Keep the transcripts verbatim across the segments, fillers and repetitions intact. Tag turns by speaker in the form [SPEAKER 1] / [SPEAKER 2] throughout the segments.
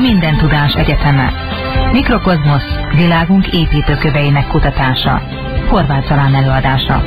[SPEAKER 1] minden tudás egyeteme. Mikrokozmosz, világunk építőköveinek kutatása. Horváth Zalán előadása.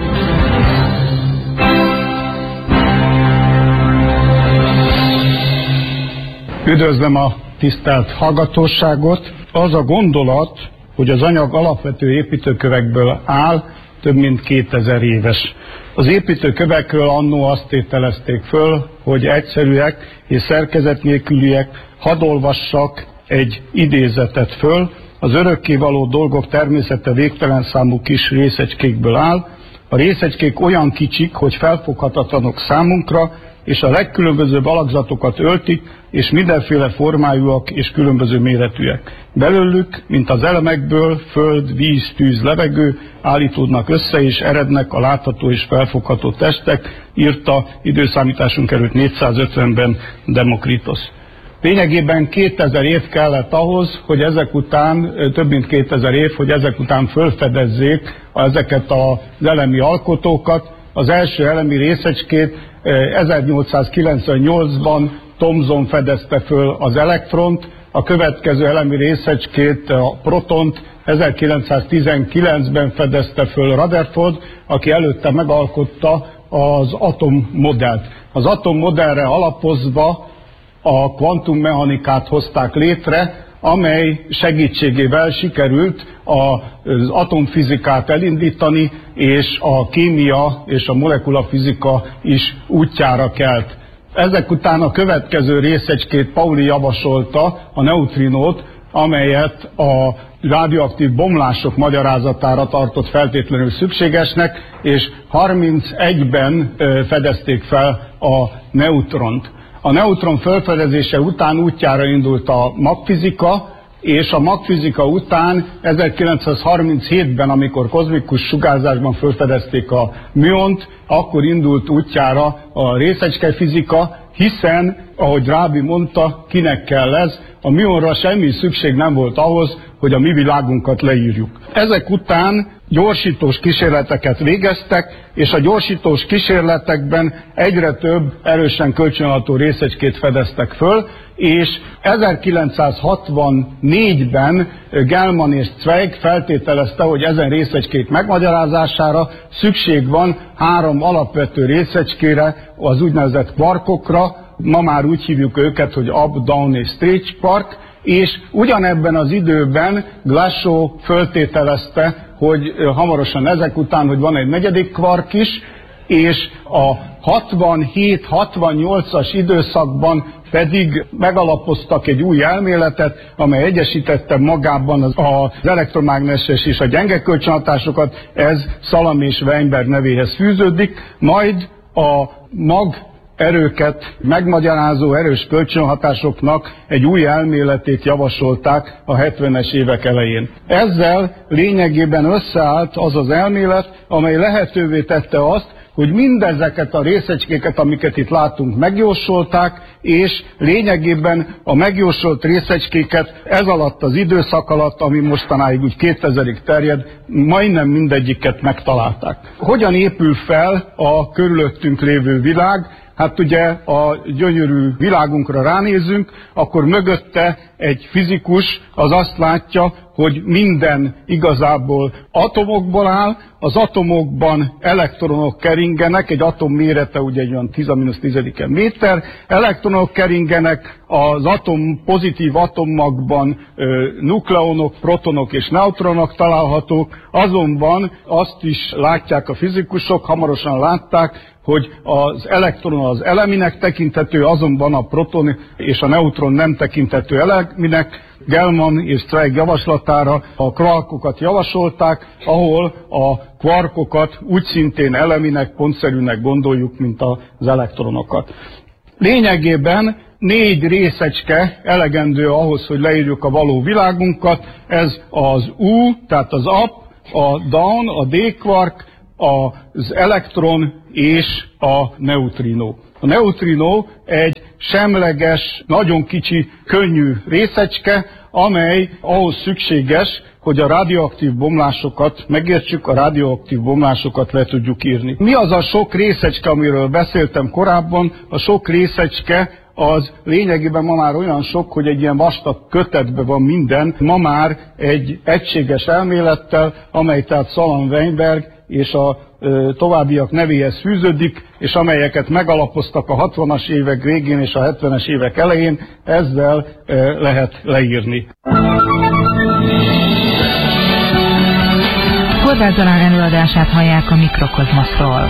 [SPEAKER 2] Üdvözlöm a tisztelt hallgatóságot! Az a gondolat, hogy az anyag alapvető építőkövekből áll, több mint kétezer éves. Az építőkövekről annó azt tételezték föl, hogy egyszerűek és szerkezet nélküliek. Hadd olvassak egy idézetet föl. Az örökkévaló dolgok természete végtelen számú kis részecskékből áll. A részecskék olyan kicsik, hogy felfoghatatlanok számunkra, és a legkülönbözőbb alakzatokat öltik, és mindenféle formájúak és különböző méretűek. Belőlük, mint az elemekből, föld, víz, tűz, levegő állítódnak össze, és erednek a látható és felfogható testek, írta időszámításunk előtt négyszázötvenben Demokritosz. Lényegében kétezer év kellett ahhoz, hogy ezek után, több mint kétezer év, hogy ezek után fölfedezzék ezeket az elemi alkotókat. Az első elemi részecskét ezernyolcszázkilencvennyolcban Thomson fedezte föl az elektront, a következő elemi részecskét, a protont ezerkilencszáztizenkilencben fedezte föl Rutherford, aki előtte megalkotta az atommodellt. Az atommodellre alapozva a kvantummechanikát hozták létre, amely segítségével sikerült az atomfizikát elindítani, és a kémia és a molekulafizika is útjára kelt. Ezek után a következő részecskét Pauli javasolta, a neutrinót, amelyet a radioaktív bomlások magyarázatára tartott feltétlenül szükségesnek, és harmincegyben fedezték fel a neutront. A neutron felfedezése után útjára indult a magfizika, és a magfizika után ezerkilencszázharminchétben, amikor kozmikus sugárzásban felfedezték a müont, akkor indult útjára a részecskefizika, hiszen, ahogy Rábi mondta, kinek kell ez, a müonra semmi szükség nem volt ahhoz, hogy a mi világunkat leírjuk. Ezek után gyorsítós kísérleteket végeztek, és a gyorsítós kísérletekben egyre több erősen kölcsönható részecskét fedeztek föl, és ezerkilencszázhatvannégyben Gell-Mann és Zweig feltételezte, hogy ezen részecskék megmagyarázására szükség van három alapvető részecskére, az úgynevezett kvarkokra, ma már úgy hívjuk őket, hogy up, down és stage quark, és ugyanebben az időben Glashow föltételezte, hogy hamarosan ezek után, hogy van egy negyedik kvark is, és a hatvanhét hatvannyolcas időszakban pedig megalapoztak egy új elméletet, amely egyesítette magában az, az elektromágneses és a gyenge kölcsönhatásokat, ez Szalami és Weinberg nevéhez fűződik, majd a mag erőket megmagyarázó erős kölcsönhatásoknak egy új elméletét javasolták a hetvenes évek elején. Ezzel lényegében összeállt az az elmélet, amely lehetővé tette azt, hogy mindezeket a részecskéket, amiket itt látunk, megjósolták, és lényegében a megjósolt részecskéket ez alatt az időszak alatt, ami mostanáig úgy kétezerig terjed, majdnem mindegyiket megtalálták. Hogyan épül fel a körülöttünk lévő világ? Hát ugye a gyönyörű világunkra ránézünk, akkor mögötte egy fizikus az azt látja, hogy minden igazából atomokból áll, az atomokban elektronok keringenek, egy atom mérete ugye egy olyan tíz a mínusz tizedike méter, elektronok keringenek, az atom pozitív atommagban ö, nukleonok, protonok és neutronok találhatók, azonban azt is látják a fizikusok, hamarosan látták, hogy az elektron az eleminek tekinthető, azonban a proton és a neutron nem tekinthető eleminek. Gell-Mann és Zweig javaslatára a kvarkokat javasolták, ahol a kvarkokat úgy szintén eleminek, pontszerűnek gondoljuk, mint az elektronokat. Lényegében négy részecske elegendő ahhoz, hogy leírjuk a való világunkat, ez az U, tehát az up, a down, a D-kvark, az elektron és a neutrino. A neutrino egy semleges, nagyon kicsi, könnyű részecske, amely ahhoz szükséges, hogy a radioaktív bomlásokat megértsük, a radioaktív bomlásokat le tudjuk írni. Mi az a sok részecske, amiről beszéltem korábban? A sok részecske az lényegében ma már olyan sok, hogy egy ilyen vastag kötetben van minden, ma már egy egységes elmélettel, amely tehát Salam-Weinberg és a ö, továbbiak nevéhez fűződik, és amelyeket megalapoztak a hatvanas évek végén és a hetvenes évek elején, ezzel ö, lehet leírni.
[SPEAKER 1] Horváth Zalán előadását hallják a Mikrokozmoszról.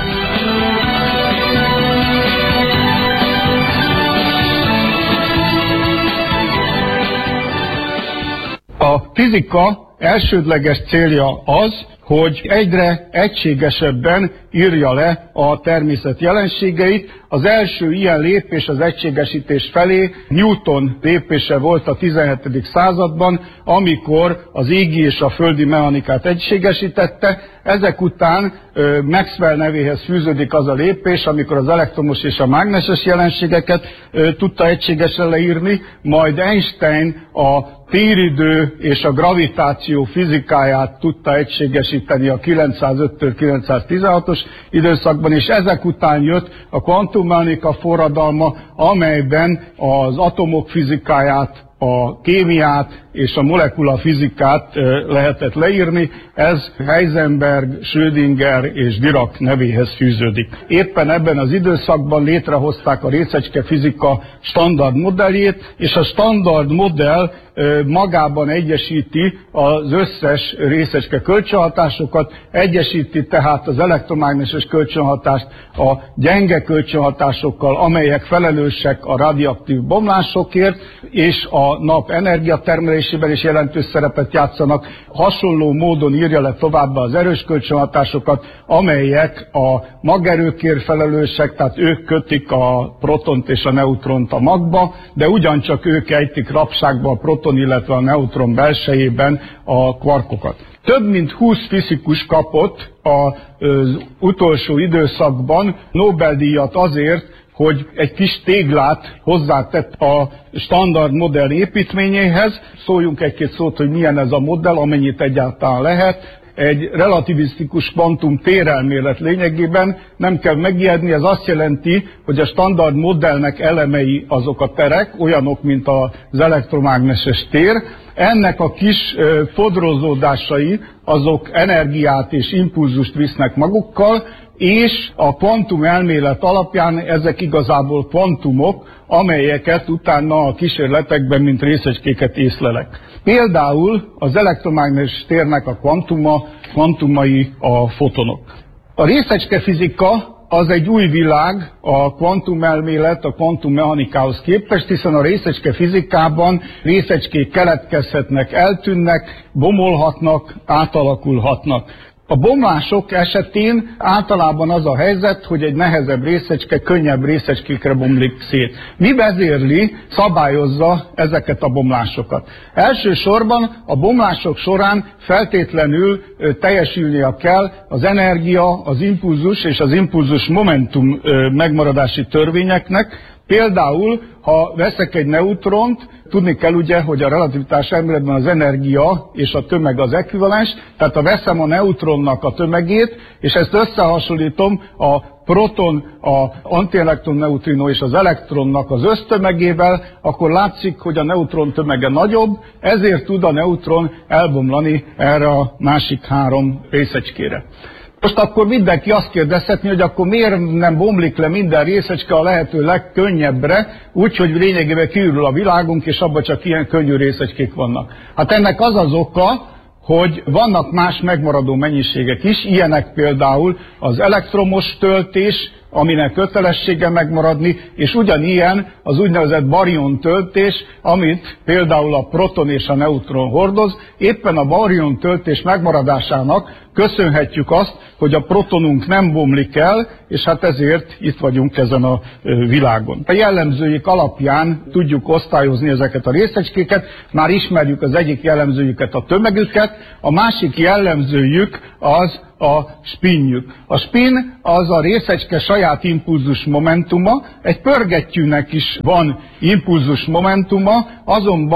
[SPEAKER 2] A fizika elsődleges célja az, hogy egyre egységesebben írja le a természet jelenségeit. Az első ilyen lépés az egységesítés felé Newton lépése volt a tizenhetedik században, amikor az égi és a földi mechanikát egységesítette. Ezek után ö, Maxwell nevéhez fűződik az a lépés, amikor az elektromos és a mágneses jelenségeket ö, tudta egységesen leírni, majd Einstein a téridő és a gravitáció fizikáját tudta egységesíteni a kilencszázöttől kilencszáztizenhatos időszakban, és ezek után jött a kvantummechanika forradalma, amelyben az atomok fizikáját, a kémiát és a molekula fizikát lehetett leírni. Ez Heisenberg, Schrödinger és Dirac nevéhez fűződik. Éppen ebben az időszakban létrehozták a részecske fizika standard modelljét, és a standard modell magában egyesíti az összes részecske kölcsönhatásokat, egyesíti tehát az elektromágneses kölcsönhatást a gyenge kölcsönhatásokkal, amelyek felelősek a radioaktív bomlásokért, és a nap energiatermelésében is jelentős szerepet játszanak. Hasonló módon írja le továbbá az erős kölcsönhatásokat, amelyek a magerőkért felelősek, tehát ők kötik a protont és a neutront a magba, de ugyancsak ők ejtik rabságba a proton, illetve a neutron belsejében a kvarkokat. Több mint húsz fizikus kapott az utolsó időszakban Nobel-díjat azért, hogy egy kis téglát hozzátett a standard modell építményéhez. Szóljunk egy-két szót, hogy milyen ez a modell, amennyit egyáltalán lehet. Egy relativisztikus kvantum térelmélet lényegében, nem kell megijedni, ez azt jelenti, hogy a standard modellnek elemei azok a terek, olyanok, mint az elektromágneses tér. Ennek a kis fodrozódásai azok energiát és impulzust visznek magukkal, és a kvantum elmélet alapján ezek igazából kvantumok, amelyeket utána a kísérletekben, mint részecskéket észlelek. Például az elektromágneses térnek a kvantuma, kvantumai a fotonok. A részecskefizika az egy új világ a kvantumelmélet, a kvantummechanikához képest, hiszen a részecske fizikában részecskék keletkezhetnek, eltűnnek, bomolhatnak, átalakulhatnak. A bomlások esetén általában az a helyzet, hogy egy nehezebb részecske könnyebb részecskékre bomlik szét. Mi vezérli, szabályozza ezeket a bomlásokat? Elsősorban a bomlások során feltétlenül teljesülnie kell az energia, az impulzus és az impulzus momentum megmaradási törvényeknek. Például, ha veszek egy neutront, tudni kell ugye, hogy a relativitás elméletben az energia és a tömeg az ekvivalens, tehát ha veszem a neutronnak a tömegét, és ezt összehasonlítom a proton, a antielektron neutrino és az elektronnak az össztömegével, akkor látszik, hogy a neutron tömege nagyobb, ezért tud a neutron elbomlani erre a másik három részecskére. Most akkor mindenki azt kérdezhetni, hogy akkor miért nem bomlik le minden részecske a lehető legkönnyebbre, úgyhogy lényegében kiürül a világunk, és abban csak ilyen könnyű részecskék vannak. Hát ennek az az oka, hogy vannak más megmaradó mennyiségek is, ilyenek például az elektromos töltés, aminek kötelessége megmaradni, és ugyanilyen az úgynevezett barion töltés, amit például a proton és a neutron hordoz. Éppen a barion töltés megmaradásának köszönhetjük azt, hogy a protonunk nem bomlik el, és hát ezért itt vagyunk ezen a világon. A jellemzőik alapján tudjuk osztályozni ezeket a részecskéket, már ismerjük az egyik jellemzőjüket, a tömegüket, a másik jellemzőjük az a spinjük. A spin az a részecske saját impulzus momentuma, egy pörgettyűnek is van impulzus momentuma, azonban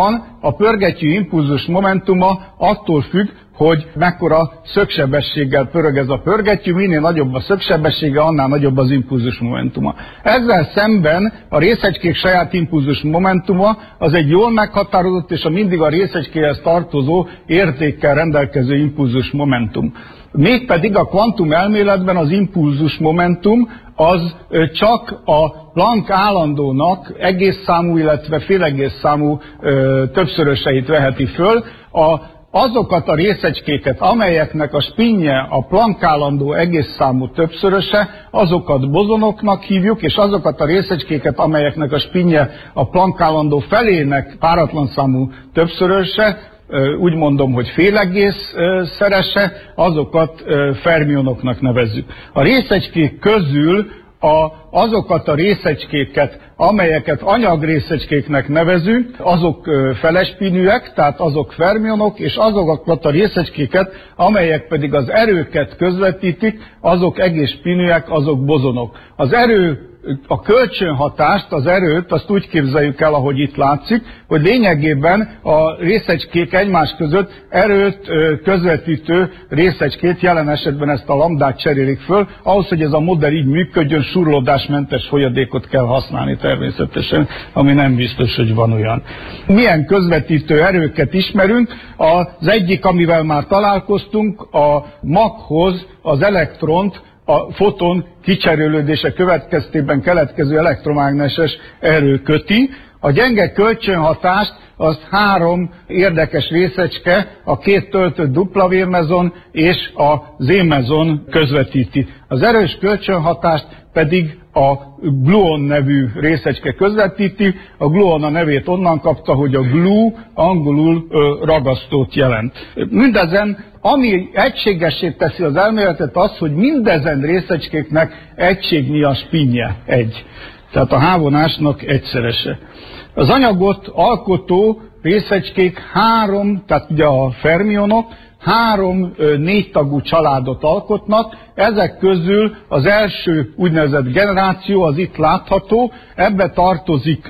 [SPEAKER 2] a pörgettyű impulzus momentuma attól függ, hogy mekkora szögsebességgel pörög ez a pörgettyű, minél nagyobb a szögsebessége, annál nagyobb az impulzus momentuma. Ezzel szemben a részecskék saját impulzus momentuma az egy jól meghatározott és a mindig a részecskéhez tartozó értékkel rendelkező impulzus momentum. Mégpedig a kvantum elméletben az impulzus momentum az csak a Planck állandónak egész számú, illetve félegész számú ö, többszöröseit veheti föl. A Azokat a részecskéket, amelyeknek a spinje a Planck állandó egész számú többszöröse, azokat bozonoknak hívjuk, és azokat a részecskéket, amelyeknek a spinje a Planck állandó felének páratlan számú többszöröse, úgy mondom, hogy félegész szerese, azokat fermionoknak nevezzük. A részecskék közül a, azokat a részecskéket, amelyeket anyagrészecskéknek nevezünk, azok felespinűek, tehát azok fermionok, és azokat a részecskéket, amelyek pedig az erőket közvetítik, azok egész spinűek, azok bozonok. Az erő, a kölcsönhatást, az erőt, azt úgy képzeljük el, ahogy itt látszik, hogy lényegében a részecskék egymás között erőt közvetítő részecskét, jelen esetben ezt a lambdát cserélik föl, ahhoz, hogy ez a modell így működjön, surlódásmentes folyadékot kell használni természetesen, ami nem biztos, hogy van olyan. Milyen közvetítő erőket ismerünk? Az egyik, amivel már találkoztunk, a maghoz az elektront, a foton kicserélődése következtében keletkező elektromágneses erő köti. A gyenge kölcsönhatást azt három érdekes részecske, a két töltött W mezon és a Z mezon közvetíti. Az erős kölcsönhatást pedig a gluon nevű részecske közvetíti. A gluon a nevét onnan kapta, hogy a glue angolul ö, ragasztót jelent. Mindezen, ami egységessé teszi az elméletet, az, hogy mindezen részecskéknek egységnyi a spinje, egy. Tehát a H-vonásnak egyszerese. Az anyagot alkotó részecskék három, tehát ugye a fermionok, három négytagú családot alkotnak, ezek közül az első úgynevezett generáció, az itt látható, ebbe tartozik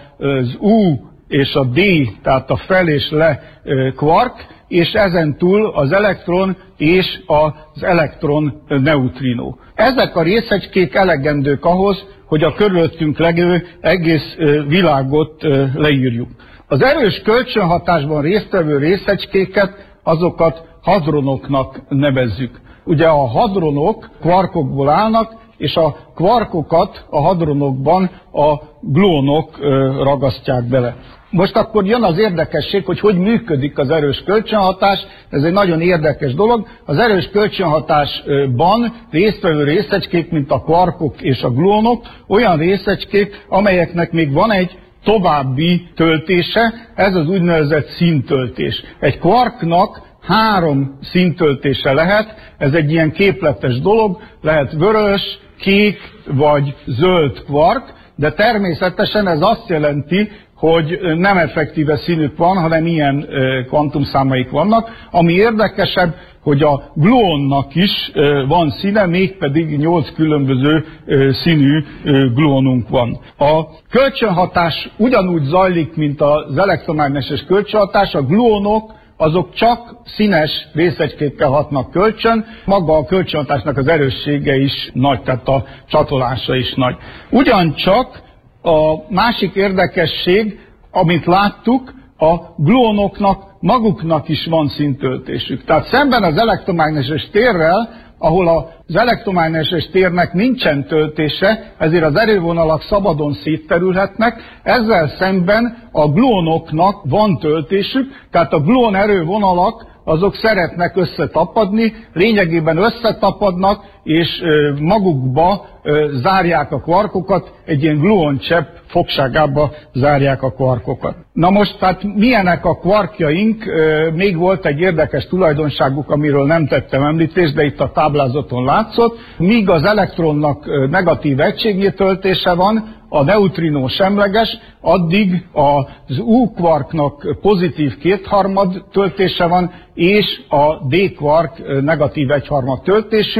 [SPEAKER 2] az U és a D, tehát a fel és le kvark, és ezen túl az elektron és az elektron neutrinó. Ezek a részecskék elegendők ahhoz, hogy a körülöttünk levő egész világot leírjuk. Az erős kölcsönhatásban résztvevő részecskéket, azokat hadronoknak nevezzük. Ugye a hadronok kvarkokból állnak, és a kvarkokat a hadronokban a gluonok ragasztják bele. Most akkor jön az érdekesség, hogy hogy működik az erős kölcsönhatás. Ez egy nagyon érdekes dolog. Az erős kölcsönhatásban résztvevő részecskék, mint a kvarkok és a gluonok, olyan részecskék, amelyeknek még van egy további töltése, ez az úgynevezett színtöltés. Egy kvarknak három színtöltése lehet, ez egy ilyen képletes dolog, lehet vörös, kék vagy zöld kvark, de természetesen ez azt jelenti, hogy nem effektíve színük van, hanem ilyen kvantumszámaik vannak. Ami érdekesebb, hogy a gluonnak is van színe, mégpedig nyolc különböző színű gluonunk van. A kölcsönhatás ugyanúgy zajlik, mint az elektromágneses kölcsönhatás. A gluonok azok csak színes részecskékkel hatnak kölcsön, maga a kölcsönhatásnak az erőssége is nagy, tehát a csatolása is nagy. Ugyancsak a másik érdekesség, amit láttuk, a gluonoknak maguknak is van színtöltésük. Tehát szemben az elektromágneses térrel, ahol az elektromágneses térnek nincsen töltése, ezért az erővonalak szabadon szétterülhetnek, ezzel szemben a gluonoknak van töltésük, tehát a gluon erővonalak azok szeretnek összetapadni, lényegében összetapadnak, és magukba zárják a kvarkokat, egy ilyen gluoncsepp fogságába zárják a kvarkokat. Na most, tehát milyenek a kvarkjaink? Még volt egy érdekes tulajdonságuk, amiről nem tettem említést, de itt a táblázaton látszott. Míg az elektronnak negatív egységnyi töltése van, a neutrinó semleges, addig az U-kvarknak pozitív kétharmad töltése van, és a D-kvark negatív egyharmad töltésű,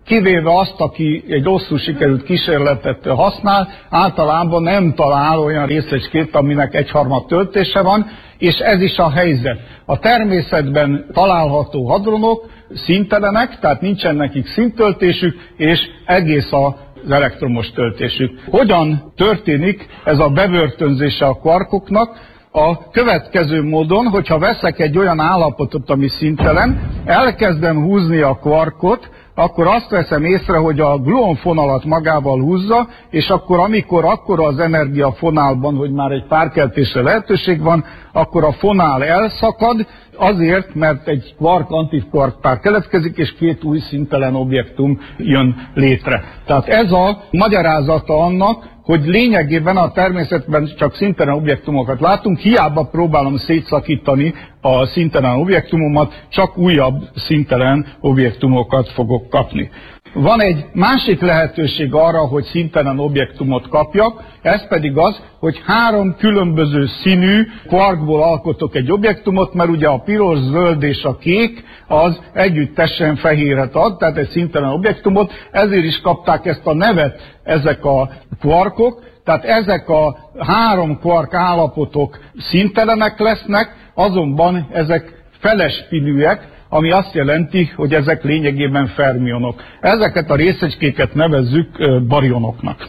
[SPEAKER 2] kivéve azt, aki egy rosszul sikerült kísérletet használ, általában nem talál olyan részecskét, aminek egyharmad töltése van, és ez is a helyzet. A természetben található hadronok színtelenek, tehát nincsen nekik színtöltésük, és egész az elektromos töltésük. Hogyan történik ez a bebörtönzése a kvarkoknak? A következő módon, hogyha veszek egy olyan állapotot, ami színtelen, elkezdem húzni a kvarkot, akkor azt veszem észre, hogy a gluonfonalat magával húzza, és akkor amikor akkora az energia a fonálban, hogy már egy párkeltésre lehetőség van, akkor a fonál elszakad, azért, mert egy kvark-antikvark pár keletkezik, és két új színtelen objektum jön létre. Tehát ez a magyarázata annak, hogy lényegében a természetben csak színtelen objektumokat látunk, hiába próbálom szétszakítani a színtelen objektumomat, csak újabb színtelen objektumokat fogok kapni. Van egy másik lehetőség arra, hogy színtelen objektumot kapjak, ez pedig az, hogy három különböző színű kvarkból alkotok egy objektumot, mert ugye a piros, zöld és a kék az együttesen fehéret ad, tehát egy színtelen objektumot, ezért is kapták ezt a nevet ezek a kvarkok, tehát ezek a három kvark állapotok színtelenek lesznek, azonban ezek felespinűek, ami azt jelenti, hogy ezek lényegében fermionok. Ezeket a részecskéket nevezzük barionoknak.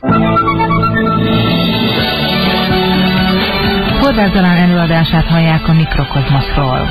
[SPEAKER 1] Horváth Zalán előadását hallják a Mikrokozmoszról.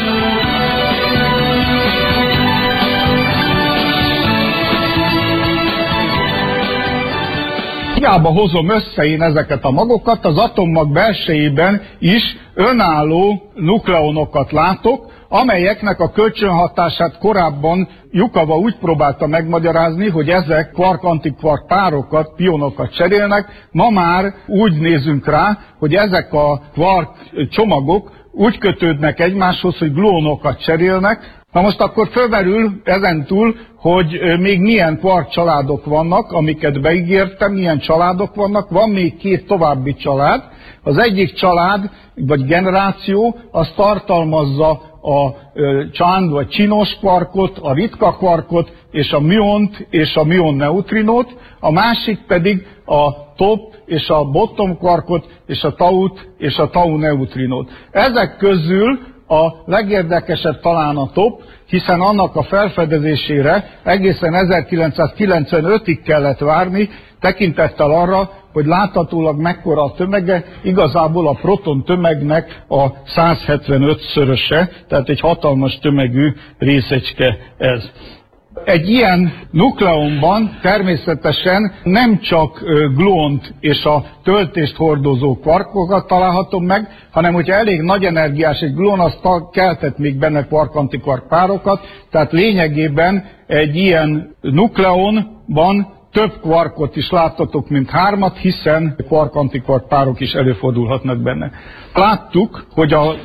[SPEAKER 2] Hiába hozom össze én ezeket a magokat, az atommag belsejében is önálló nukleonokat látok, amelyeknek a kölcsönhatását korábban Jukava úgy próbálta megmagyarázni, hogy ezek kvark-antikvark párokat, pionokat cserélnek. Ma már úgy nézünk rá, hogy ezek a kvark csomagok úgy kötődnek egymáshoz, hogy gluonokat cserélnek. Na most akkor fölmerül ezentúl, hogy még milyen kvark családok vannak, amiket beígértem, milyen családok vannak. Van még két további család. Az egyik család, vagy generáció, az tartalmazza a csand vagy csinos kvarkot, a ritka kvarkot, és a müont és a müon neutrinót, a másik pedig a top és a bottom kvarkot, és a taut és a tau neutrinót. Ezek közül a legérdekesebb talán a top, hiszen annak a felfedezésére egészen ezerkilencszázkilencvenötig kellett várni, tekintettel arra, hogy láthatólag mekkora a tömege, igazából a proton tömegnek a száz hetvenötszöröse, tehát egy hatalmas tömegű részecske ez. Egy ilyen nukleonban természetesen nem csak gluont és a töltést hordozó kvarkokat találhatom meg, hanem hogyha elég nagy energiás egy gluon, az keltett még benne kvark-antikvark párokat, tehát lényegében egy ilyen nukleonban több kvarkot is láttatok, mint hármat, hiszen kvark-antikvark párok is előfordulhatnak benne. Láttuk, hogy az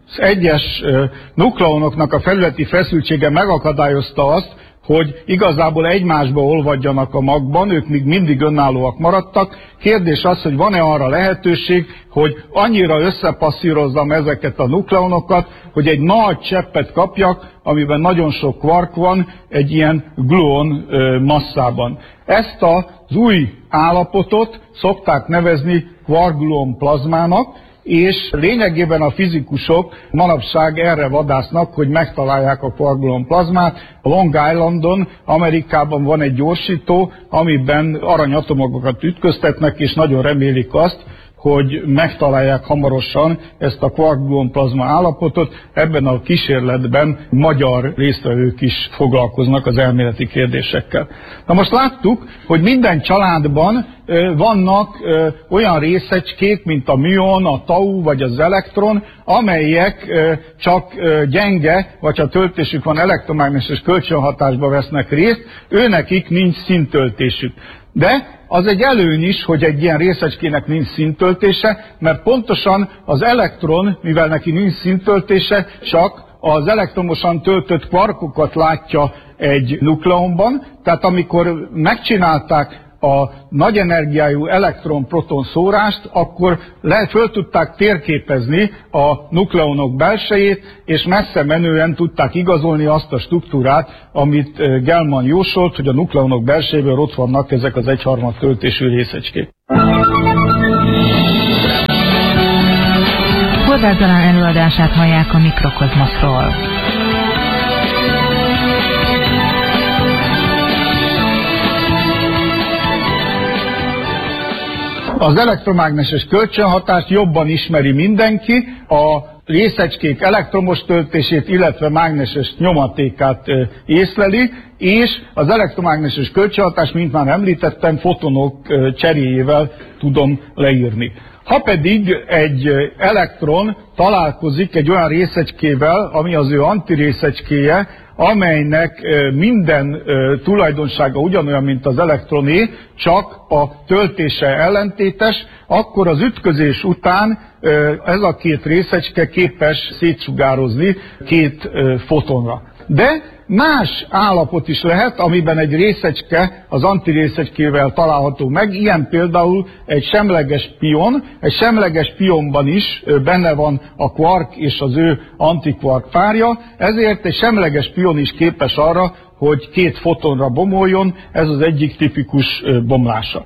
[SPEAKER 2] egyes nukleonoknak a felületi feszültsége megakadályozta azt, hogy igazából egymásba olvadjanak a magban, ők még mindig önállóak maradtak. Kérdés az, hogy van-e arra lehetőség, hogy annyira összepasszírozzam ezeket a nukleonokat, hogy egy nagy cseppet kapjak, amiben nagyon sok kvark van, egy ilyen gluon masszában. Ezt az új állapotot szokták nevezni kvark-gluon plazmának, és lényegében a fizikusok manapság erre vadásznak, hogy megtalálják a kvark-gluon plazmát. A Long Islandon, Amerikában van egy gyorsító, amiben aranyatomokat ütköztetnek, és nagyon remélik azt, hogy megtalálják hamarosan ezt a kvark-gluon plazma állapotot. Ebben a kísérletben magyar résztvevők is foglalkoznak az elméleti kérdésekkel. Na most láttuk, hogy minden családban ö, vannak ö, olyan részecskék, mint a müon, a tau vagy az elektron, amelyek ö, csak ö, gyenge, vagy ha töltésük van, elektromágneses kölcsönhatásba vesznek részt, őnekik nincs színtöltésük. De az egy előny is, hogy egy ilyen részecskének nincs színtöltése, mert pontosan az elektron, mivel neki nincs színtöltése, csak az elektromosan töltött kvarkokat látja egy nukleonban, tehát amikor megcsinálták a nagy energiájú elektron-proton szórást, akkor le, föl tudták térképezni a nukleonok belsejét, és messze menően tudták igazolni azt a struktúrát, amit Gell-Mann jósolt, hogy a nukleonok belsejéből ott vannak ezek az egyharmad töltésű részecskék.
[SPEAKER 1] Horváth Zalán előadását hallják a Mikrokozmoszról.
[SPEAKER 2] Az elektromágneses kölcsönhatást jobban ismeri mindenki, a részecskék elektromos töltését, illetve mágneses nyomatékát észleli, és az elektromágneses kölcsönhatást, mint már említettem, fotonok cseréjével tudom leírni. Ha pedig egy elektron találkozik egy olyan részecskével, ami az ő antirészecskéje, amelynek minden tulajdonsága ugyanolyan, mint az elektroné, csak a töltése ellentétes, akkor az ütközés után ez a két részecske képes szétsugározni két fotonra. De más állapot is lehet, amiben egy részecske az antirészecskével található meg, ilyen például egy semleges pion. Egy semleges pionban is benne van a kvark és az ő antikvark párja, ezért egy semleges pion is képes arra, hogy két fotonra bomoljon, ez az egyik tipikus bomlása.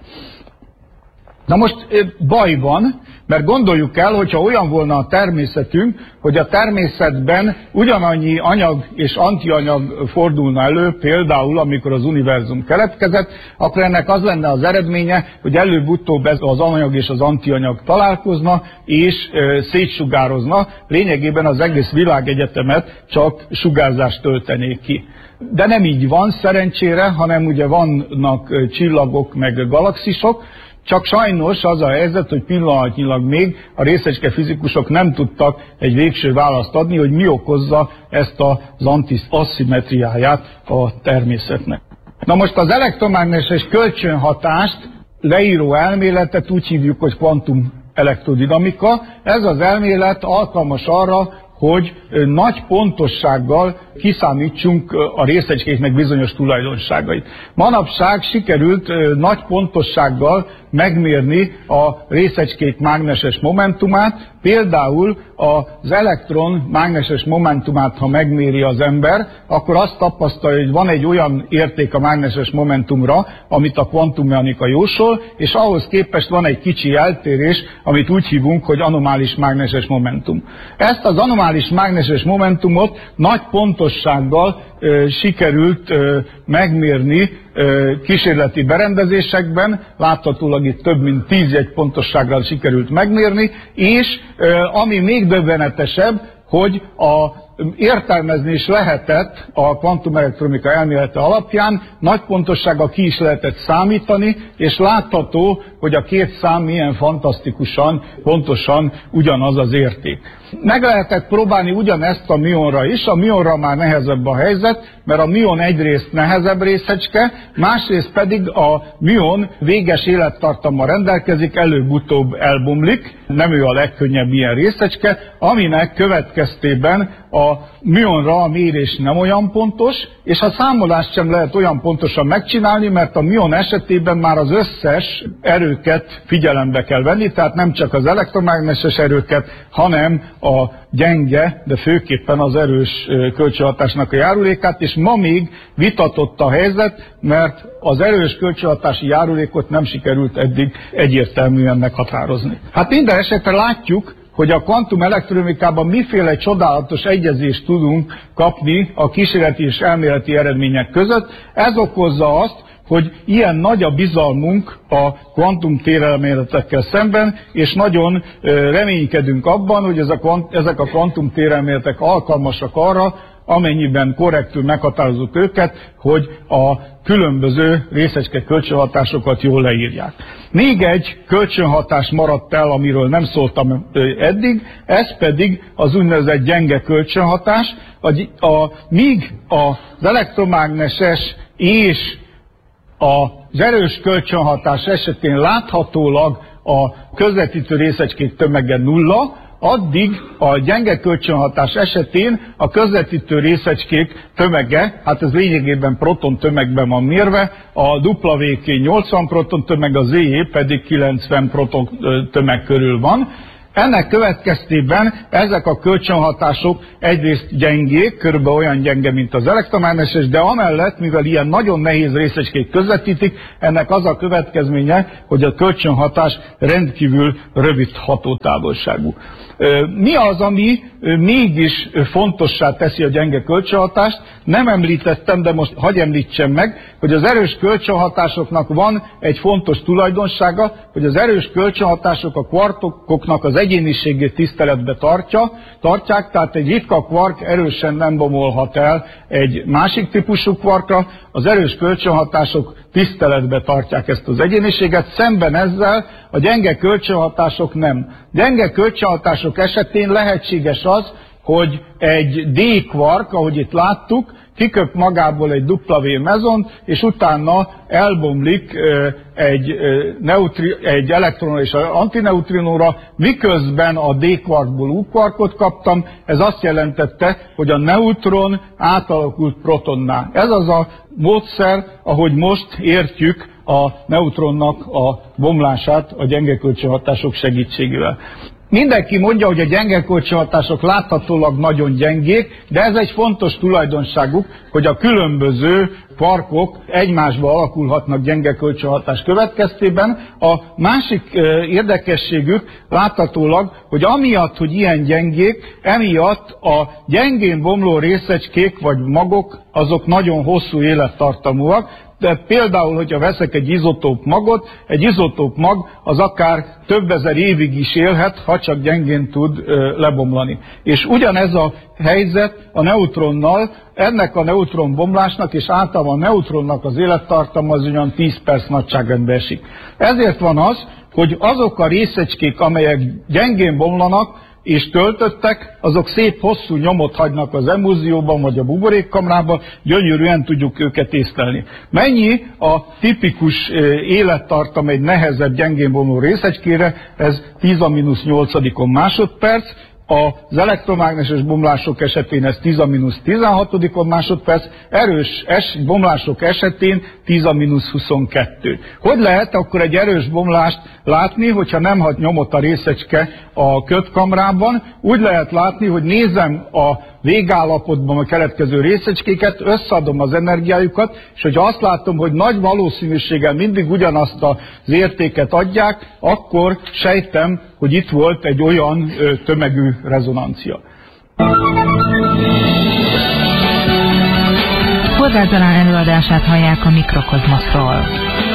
[SPEAKER 2] Na most baj van, mert gondoljuk el, hogyha olyan volna a természetünk, hogy a természetben ugyanannyi anyag és antianyag fordulna elő, például amikor az univerzum keletkezett, akkor ennek az lenne az eredménye, hogy előbb-utóbb ez az anyag és az antianyag találkozna és e, szétsugározna, lényegében az egész világegyetemet csak sugárzást töltenék ki. De nem így van szerencsére, hanem ugye vannak csillagok meg galaxisok, csak sajnos az a helyzet, hogy pillanatnyilag még a részecske fizikusok nem tudtak egy végső választ adni, hogy mi okozza ezt az antiasszimetriáját a természetnek. Na most az elektromágneses kölcsönhatást leíró elméletet úgy hívjuk, hogy kvantum elektrodinamika. Ez az elmélet alkalmas arra, hogy nagy pontossággal kiszámítsunk a részecskéknek bizonyos tulajdonságait. Manapság sikerült nagy pontossággal megmérni a részecskék mágneses momentumát, például az elektron mágneses momentumát, ha megméri az ember, akkor azt tapasztalja, hogy van egy olyan érték a mágneses momentumra, amit a kvantummechanika jósol, és ahhoz képest van egy kicsi eltérés, amit úgy hívunk, hogy anomális mágneses momentum. Ezt az anomális mágneses momentumot nagy pontossággal ö, sikerült ö, megmérni ö, kísérleti berendezésekben, láthatólag itt több mint tíz jegy pontossággal sikerült megmérni, és ö, ami még döbbenetesebb, hogy a értelmezni is lehetett a kvantumelektronika elmélete alapján, nagy pontossággal ki is lehetett számítani, és látható, hogy a két szám milyen fantasztikusan, pontosan ugyanaz az érték. Meg lehetett próbálni ugyanezt a mionra is, a mionra már nehezebb a helyzet, mert a mion egyrészt nehezebb részecske, másrészt pedig a mion véges élettartammal rendelkezik, előbb-utóbb elbomlik, nem ő a legkönnyebb ilyen részecske, aminek következtében a mionra a mérés nem olyan pontos, és a számolást sem lehet olyan pontosan megcsinálni, mert a mion esetében már az összes erőket figyelembe kell venni, tehát nem csak az elektromágneses erőket, hanem a gyenge, de főképpen az erős kölcsönhatásnak a járulékát, és ma még vitatott a helyzet, mert az erős kölcsönhatási járulékot nem sikerült eddig egyértelműen meghatározni. Hát minden esetre látjuk, hogy a kvantum elektronikában miféle csodálatos egyezést tudunk kapni a kísérleti és elméleti eredmények között. Ez okozza azt, hogy ilyen nagy a bizalmunk a kvantumtérelméletekkel szemben, és nagyon reménykedünk abban, hogy ezek a kvantumtérelméletek alkalmasak arra, amennyiben korrektül meghatározzuk őket, hogy a különböző részecske kölcsönhatásokat jól leírják. Még egy kölcsönhatás maradt el, amiről nem szóltam eddig, ez pedig az úgynevezett gyenge kölcsönhatás. A, a, míg az elektromágneses és az erős kölcsönhatás esetén láthatólag a közvetítő részecskék tömege nulla, addig a gyenge kölcsönhatás esetén a közvetítő részecskék tömege, hát ez lényegében proton tömegben van mérve, a dupla vé ká nyolcvan proton tömeg, a zé é pedig kilencven proton tömeg körül van. Ennek következtében ezek a kölcsönhatások egyrészt gyengék, körülbelül olyan gyenge, mint az elektromágneses, de amellett, mivel ilyen nagyon nehéz részecskék közvetítik, ennek az a következménye, hogy a kölcsönhatás rendkívül rövid hatótávolságú. Mi az, ami mégis fontossá teszi a gyenge kölcsönhatást? Nem említettem, de most hadd említsem meg, hogy az erős kölcsönhatásoknak van egy fontos tulajdonsága, hogy az erős kölcsönhatások a kvarkoknak az egyéniségét tiszteletbe tartja, tartják, tehát egy ritka kvark erősen nem bomolhat el egy másik típusú kvarkra, az erős kölcsönhatások tiszteletbe tartják ezt az egyéniséget, szemben ezzel a gyenge kölcsönhatások nem. Gyenge kölcsönhatások esetén lehetséges az, hogy egy D-kvark, ahogy itt láttuk, kiköp magából egy dupla vé mezont, és utána elbomlik egy, neutri, egy elektron és antineutrinóra, miközben a D-kvarkból U-kvarkot kaptam, ez azt jelentette, hogy a neutron átalakult protonná. Ez az a módszer, ahogy most értjük a neutronnak a bomlását a gyenge kölcsönhatások segítségével. Mindenki mondja, hogy a gyenge kölcsönhatások láthatólag nagyon gyengék, de ez egy fontos tulajdonságuk, hogy a különböző kvarkok egymásba alakulhatnak gyenge kölcsönhatás következtében. A másik érdekességük láthatólag, hogy amiatt, hogy ilyen gyengék, emiatt a gyengén bomló részecskék vagy magok, azok nagyon hosszú élettartamúak. De például, hogyha veszek egy izotóp magot, egy izotóp mag az akár több ezer évig is élhet, ha csak gyengén tud ö, lebomlani. És ugyanez a helyzet a neutronnal, ennek a neutronbomlásnak és általában a neutronnak az élettartama az olyan tíz perc nagyságrendbe esik. Ezért van az, hogy azok a részecskék, amelyek gyengén bomlanak, és töltöttek, azok szép hosszú nyomot hagynak az emulzióban vagy a buborékkamrában, gyönyörűen tudjuk őket észlelni. Mennyi a tipikus élettartam egy nehezebb, gyengén bomló részecskére? Ez tíz a mínusz nyolcadikon másodperc, az elektromágneses bomlások esetén ez tíz a mínusz tizenhatodikon másodperc, erős es, bomlások esetén tíz a mínusz huszonkettő. Hogy lehet akkor egy erős bomlást látni, hogyha nem hagy nyomot a részecske a kötkamrában? Úgy lehet látni, hogy nézem a végállapotban a keletkező részecskéket, összeadom az energiájukat, és hogyha azt látom, hogy nagy valószínűséggel mindig ugyanazt az értéket adják, akkor sejtem, hogy itt volt egy olyan ö, tömegű rezonancia.
[SPEAKER 1] Horváth Zalán előadását hallják a Mikrokozmoszról.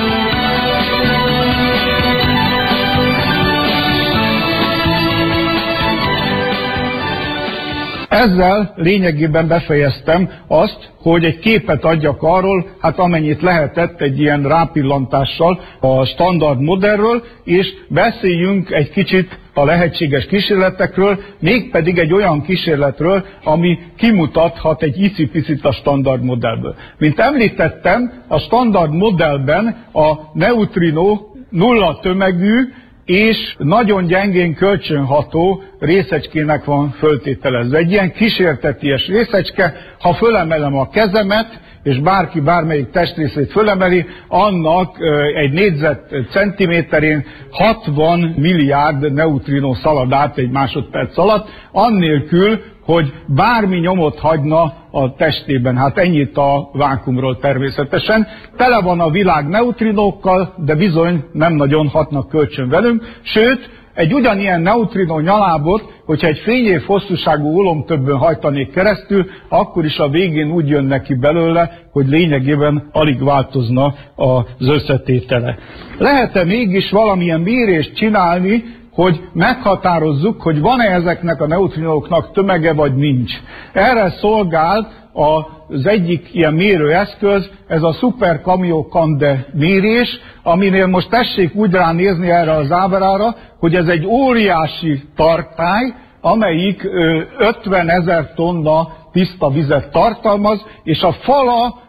[SPEAKER 2] Ezzel lényegében befejeztem azt, hogy egy képet adjak arról, hát amennyit lehetett egy ilyen rápillantással a standard modellről, és beszéljünk egy kicsit a lehetséges kísérletekről, mégpedig egy olyan kísérletről, ami kimutathat egy icipicit a standard modellből. Mint említettem, a standard modellben a neutrinó nulla tömegű, és nagyon gyengén kölcsönható részecskének van föltételezve. Egy ilyen kísérteties részecske, ha fölemelem a kezemet, és bárki bármelyik testrészét fölemeli, annak egy négyzetcentiméterén hatvan milliárd neutrinó szalad át egy másodperc alatt, annélkül, hogy bármi nyomot hagyna a testében. Hát ennyit a vákuumról természetesen. Tele van a világ neutrinókkal, de bizony nem nagyon hatnak kölcsön velünk. Sőt, egy ugyanilyen neutrinó nyalábot, hogyha egy fényév hosszúságú ulomtöbbön hajtanék keresztül, akkor is a végén úgy jön neki belőle, hogy lényegében alig változna az összetétele. Lehet-e mégis valamilyen mérést csinálni, hogy meghatározzuk, hogy van-e ezeknek a neutrinóknak tömege, vagy nincs. Erre szolgál az egyik ilyen mérőeszköz, ez a Super Kamiokande mérés, aminél most tessék úgy ránézni erre az ábrára, hogy ez egy óriási tartály, amelyik ötvenezer tonna tiszta vizet tartalmaz, és a fala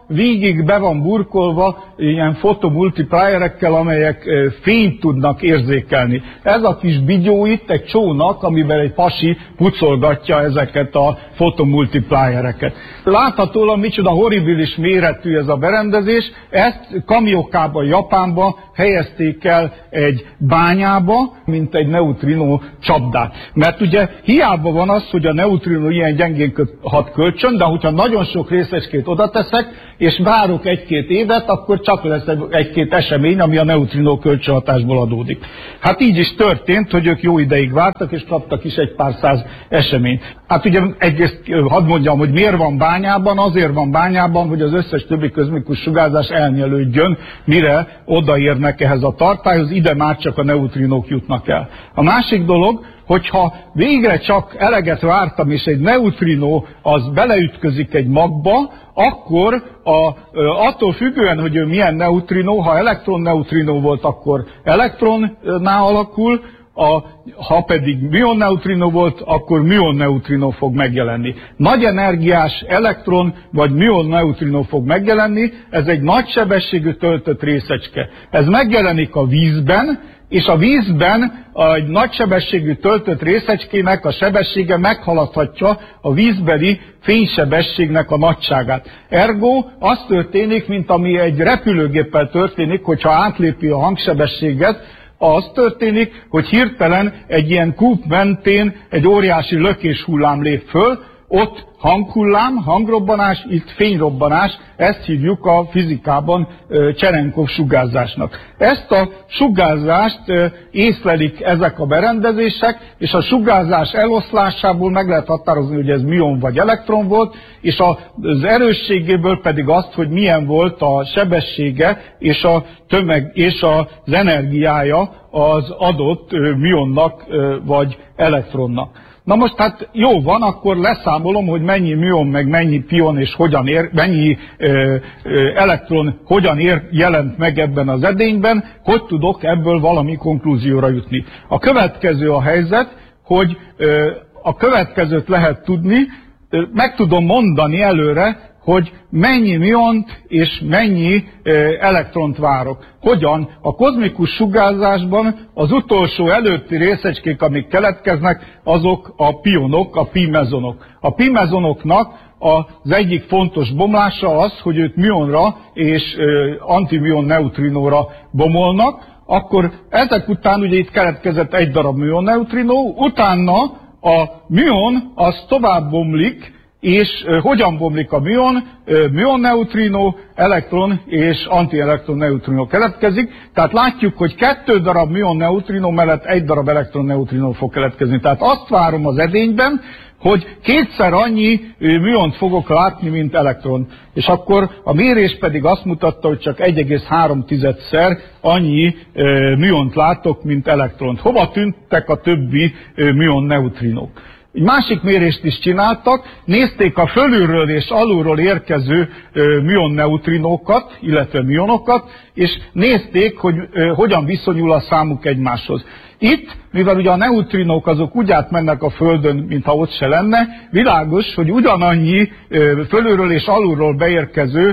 [SPEAKER 2] végig be van burkolva ilyen fotomultiplierekkel, amelyek fényt tudnak érzékelni. Ez a kis bigyó itt egy csónak, amiben egy pasi pucolgatja ezeket a fotomultipliereket. Láthatóan micsoda horribilis méretű ez a berendezés, ezt Kamiokában, Japánban helyezték el egy bányába, mint egy neutrino csapdát. Mert ugye hiába van az, hogy a neutrino ilyen gyengén hat kölcsön, de hogyha nagyon sok részecskét oda teszek, és várok egy-két évet, akkor csak lesz egy-két esemény, ami a neutrino kölcsönhatásból adódik. Hát így is történt, hogy ők jó ideig vártak, és kaptak is egy pár száz eseményt. Hát ugye egyrészt hadd mondjam, hogy miért van bányában, azért van bányában, hogy az összes többi kozmikus sugárzás elnyelődjön, mire odaérnek ehhez a tartályhoz, ide már csak a neutrinók jutnak el. A másik dolog, hogyha végre csak eleget vártam, és egy neutrino az beleütközik egy magba, akkor a, attól függően, hogy ő milyen neutrino, ha elektron-neutrino volt, akkor elektronná alakul, a, ha pedig müon-neutrino volt, akkor müon-neutrino fog megjelenni. Nagy energiás elektron vagy müon-neutrino fog megjelenni, ez egy nagy sebességű töltött részecske. Ez megjelenik a vízben, és a vízben egy nagysebességű töltött részecskének a sebessége meghaladhatja a vízbeli fénysebességnek a nagyságát. Ergo az történik, mint ami egy repülőgéppel történik, hogyha átlépi a hangsebességet, az történik, hogy hirtelen egy ilyen kúp mentén egy óriási lökéshullám lép föl, ott hanghullám, hangrobbanás, itt fényrobbanás, ezt hívjuk a fizikában Cserenkov sugárzásnak. Ezt a sugárzást észlelik ezek a berendezések, és a sugárzás eloszlásából meg lehet határozni, hogy ez müon vagy elektron volt, és az erősségéből pedig azt, hogy milyen volt a sebessége és a tömeg és az energiája az adott müonnak vagy elektronnak. Na most hát jó van, akkor leszámolom, hogy mennyi müon, meg mennyi pion és hogyan ér, mennyi ö, ö, elektron hogyan ér, jelent meg ebben az edényben, hogy tudok ebből valami konklúzióra jutni. A következő a helyzet, hogy ö, a következőt lehet tudni, ö, meg tudom mondani előre, hogy mennyi müont és mennyi elektront várok. Hogyan? A kozmikus sugárzásban az utolsó előtti részecskék, amik keletkeznek, azok a pionok, a pi-mezonok. A pi-mezonoknak az egyik fontos bomlása az, hogy ők müonra és antimüon neutrinóra bomolnak, akkor ezek után ugye itt keletkezett egy darab müon neutrinó, utána a müon az tovább bomlik, és uh, hogyan bomlik a müon? Uh, müon neutrino, elektron és antielektron neutrino keletkezik. Tehát látjuk, hogy kettő darab müon neutrino mellett egy darab elektron neutrino fog keletkezni. Tehát azt várom az edényben, hogy kétszer annyi müont fogok látni, mint elektron. És akkor a mérés pedig azt mutatta, hogy csak egy egész három szer annyi müont látok, mint elektront. Hova tűntek a többi müon neutrinok? Egy másik mérést is csináltak, nézték a fölülről és alulról érkező müon neutrinókat, illetve müonokat, és nézték, hogy hogyan viszonyul a számuk egymáshoz. Itt, mivel ugye a neutrinók azok úgy átmennek a Földön, mintha ott se lenne, világos, hogy ugyanannyi fölülről és alulról beérkező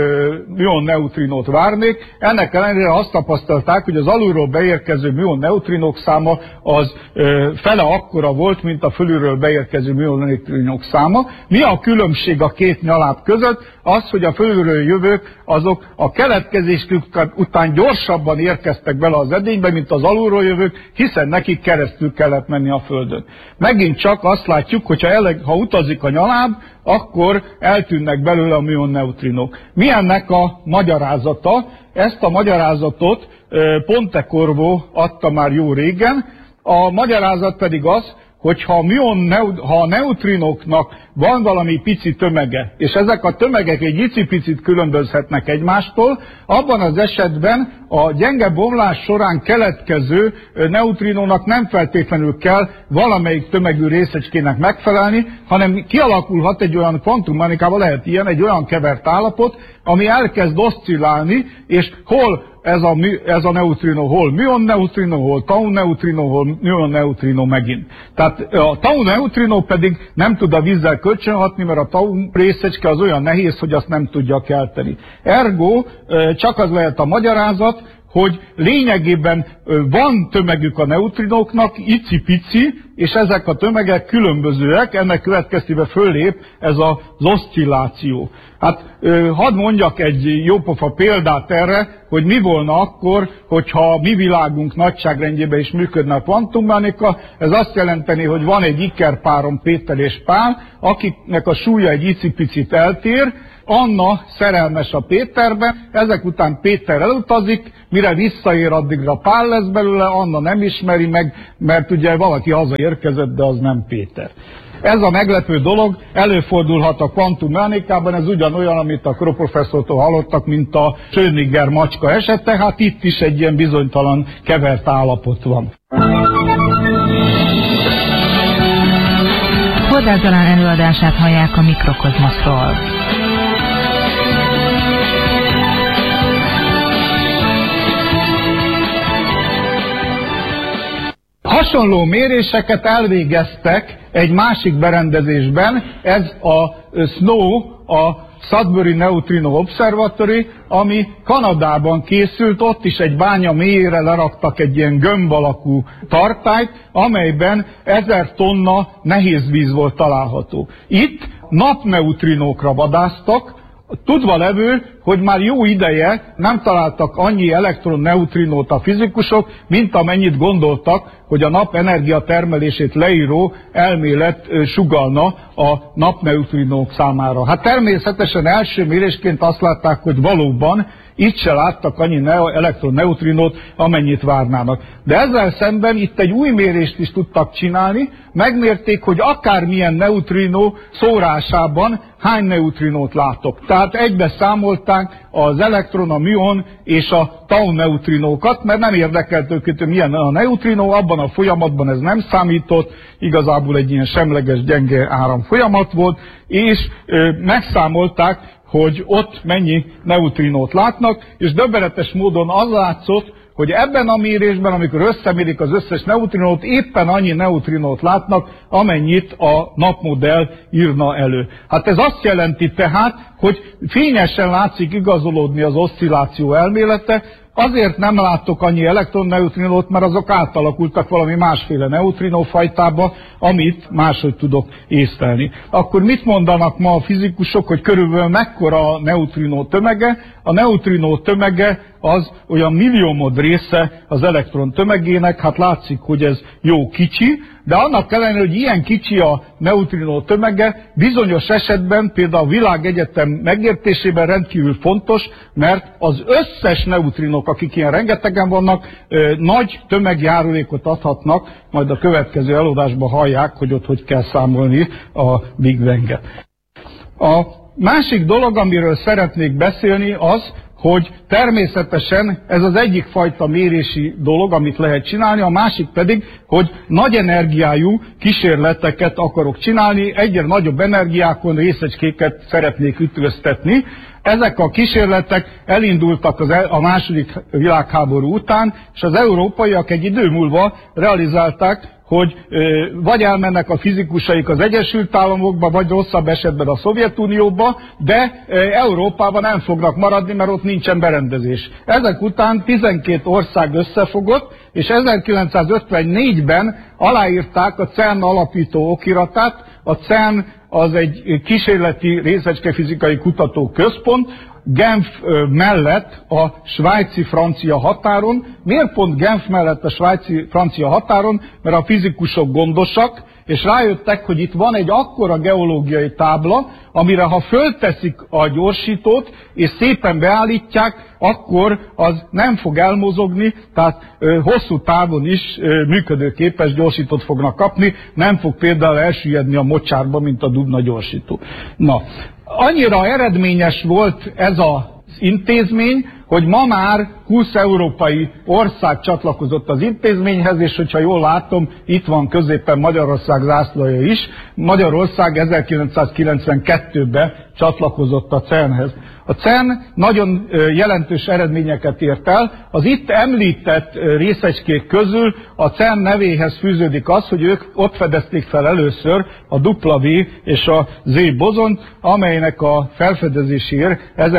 [SPEAKER 2] müon neutrinót várnék. Ennek ellenére azt tapasztalták, hogy az alulról beérkező müon neutrinók száma az fele akkora volt, mint a fölülről beérkező müon neutrinók száma. Mi a különbség a két nyaláb között? Az, hogy a fölülről jövők azok a keletkezésük után gyorsabban érkeztek bele az edénybe, mint az alulról jövők, hiszen nekik keresztül kellett menni a Földön. Megint csak azt látjuk, hogyha eleg, ha utazik a nyaláb, akkor eltűnnek belőle a müon neutrinok. Mi ennek a magyarázata? Ezt a magyarázatot Pontecorvo adta már jó régen. A magyarázat pedig az, hogy ha a, müon, ha a neutrinoknak van valami pici tömege, és ezek a tömegek egy icipicit különbözhetnek egymástól, abban az esetben a gyenge bomlás során keletkező neutrinónak nem feltétlenül kell valamelyik tömegű részecskének megfelelni, hanem kialakulhat egy olyan kvantummechanikában, lehet ilyen, egy olyan kevert állapot, ami elkezd oszcillálni, és hol ez a, ez a neutrino hol műon neutrino, hol tau neutrino, hol műon neutrino megint. Tehát a tau neutrino pedig nem tud a vízzel kölcsönhatni, mert a tau részecske az olyan nehéz, hogy azt nem tudja kelteni. Ergo csak az lehet a magyarázat, hogy lényegében van tömegük a neutrinóknak, icipici, és ezek a tömegek különbözőek, ennek következtében föllép ez az oszcilláció. Hát hadd mondjak egy jópofa példát erre, hogy mi volna akkor, hogyha a mi világunk nagyságrendjében is működne a kvantummechanika. Ez azt jelenteni, hogy van egy ikerpárom, Péter és Pál, akiknek a súlya egy icipicit eltér, Anna szerelmes a Péterbe, ezek után Péter elutazik, mire visszaér, addigra Pál lesz belőle, Anna nem ismeri meg, mert ugye valaki hazaérkezett, de az nem Péter. Ez a meglepő dolog előfordulhat a kvantummechanikában, ez ugyanolyan, amit a Kroh professzortól hallottak, mint a Schrödinger macska esete, hát itt is egy ilyen bizonytalan kevert állapot van.
[SPEAKER 1] Hordáth Zalán előadását hallják a Mikrokozmoszról.
[SPEAKER 2] Hasonló méréseket elvégeztek egy másik berendezésben, ez a SNOW, a Sudbury Neutrino Observatory, ami Kanadában készült, ott is egy bánya mélyére leraktak egy ilyen gömb alakú tartályt, amelyben ezer tonna nehézvíz volt található. Itt napneutrinókra vadásztak, tudva levő, hogy már jó ideje nem találtak annyi elektron-neutrinót a fizikusok, mint amennyit gondoltak, hogy a nap energiatermelését leíró elmélet sugallna a napneutrinók számára. Hát természetesen első mérésként azt látták, hogy valóban itt se láttak annyi elektron-neutrinót, amennyit várnának. De ezzel szemben itt egy új mérést is tudtak csinálni, megmérték, hogy akármilyen neutrinó szórásában hány neutrinót látok. Tehát egybe számolták az elektron, a műon és a tau neutrinókat, mert nem érdekelt őket, hogy milyen a neutrinó, abban a folyamatban ez nem számított, igazából egy ilyen semleges, gyenge áram folyamat volt, és ö, megszámolták, hogy ott mennyi neutrinót látnak, és döbbenetes módon az látszott, hogy ebben a mérésben, amikor összemérik az összes neutrinót, éppen annyi neutrinót látnak, amennyit a napmodell írna elő. Hát ez azt jelenti tehát, hogy fényesen látszik igazolódni az oszcilláció elmélete, azért nem látok annyi elektronneutrinót, mert azok átalakultak valami másféle neutrinófajtába, amit máshogy tudok észlelni. Akkor mit mondanak ma a fizikusok, hogy körülbelül mekkora a neutrinó tömege? A neutrinó tömege az olyan milliómod része az elektron tömegének, hát látszik, hogy ez jó kicsi, de annak ellenére, hogy ilyen kicsi a neutrinó tömege, bizonyos esetben például a világegyetem megértésében rendkívül fontos, mert az összes neutrinok, akik ilyen rengetegen vannak, nagy tömegjárulékot adhatnak, majd a következő előadásban hallják, hogy ott hogy kell számolni a Big Bang-et. A másik dolog, amiről szeretnék beszélni, az, hogy természetesen ez az egyik fajta mérési dolog, amit lehet csinálni, a másik pedig, hogy nagy energiájú kísérleteket akarok csinálni, egyre nagyobb energiákon részecskéket szeretnék ütköztetni. Ezek a kísérletek elindultak az el, a második világháború után, és az európaiak egy idő múlva realizálták, hogy ö, vagy elmennek a fizikusaik az Egyesült Államokba, vagy rosszabb esetben a Szovjetunióba, de ö, Európában nem fognak maradni, mert ott nincsen berendezés. Ezek után tizenkét ország összefogott, és ezerkilencszázötvennégyben aláírták a cern alapító okiratát. A cern az egy kísérleti részecskefizikai kutatóközpont, Genf mellett a svájci-francia határon. Miért pont Genf mellett a svájci-francia határon? Mert a fizikusok gondosak, és rájöttek, hogy itt van egy akkora geológiai tábla, amire ha fölteszik a gyorsítót, és szépen beállítják, akkor az nem fog elmozogni, tehát ö, hosszú távon is ö, működőképes gyorsítót fognak kapni, nem fog például elsüllyedni a mocsárba, mint a Dudna gyorsító. Na, annyira eredményes volt ez az intézmény, hogy ma már húsz európai ország csatlakozott az intézményhez, és hogyha jól látom, itt van középen Magyarország zászlaja is. Magyarország ezerkilencszázkilencvenkettőben csatlakozott a cernhez. A cern nagyon jelentős eredményeket ért el. Az itt említett részecskék közül a cern nevéhez fűződik az, hogy ők ott fedezték fel először a dupla V és a Z bozont, amelynek a felfedezéséért